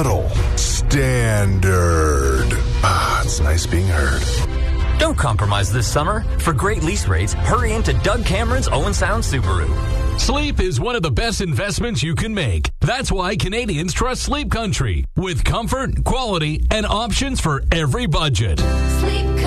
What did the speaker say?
subtle, standard. It's nice being heard. Don't compromise this summer. For great lease rates, hurry into Doug Cameron's Owen Sound Subaru. Sleep is one of the best investments you can make. That's why Canadians trust Sleep Country. With comfort, quality, and options for every budget. Sleep